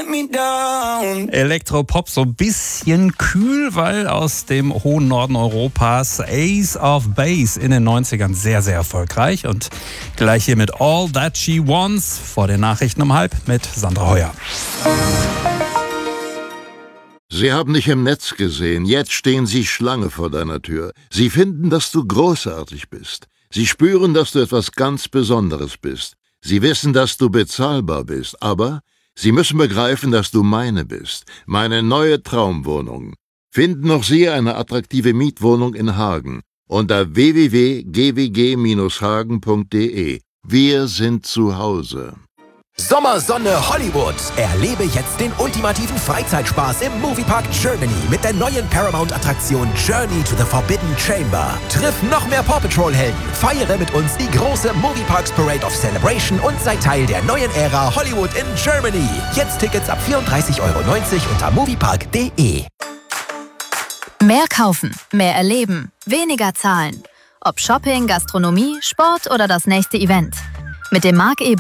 Elektropop, so ein bisschen kühl, weil aus dem hohen Norden Europas Ace of Base in den 90ern sehr, sehr erfolgreich. Und gleich hier mit All That She Wants vor den Nachrichten um 12:30 mit Sandra Heuer. Sie haben dich im Netz gesehen, jetzt stehen sie Schlange vor deiner Tür. Sie finden, dass du großartig bist. Sie spüren, dass du etwas ganz Besonderes bist. Sie wissen, dass du bezahlbar bist, aber sie müssen begreifen, dass du meine bist. Meine neue Traumwohnung. Finden auch Sie eine attraktive Mietwohnung in Hagen unter www.gwg-hagen.de. Wir sind zu Hause. Sommersonne Hollywood. Erlebe jetzt den ultimativen Freizeitspaß im Moviepark Germany mit der neuen Paramount-Attraktion Journey to the Forbidden Chamber. Triff noch mehr Paw Patrol-Helden, feiere mit uns die große Movieparks Parade of Celebration und sei Teil der neuen Ära Hollywood in Germany. Jetzt Tickets ab 34,90 € unter moviepark.de. Mehr kaufen, mehr erleben, weniger zahlen. Ob Shopping, Gastronomie, Sport oder das nächste Event. Mit dem Mark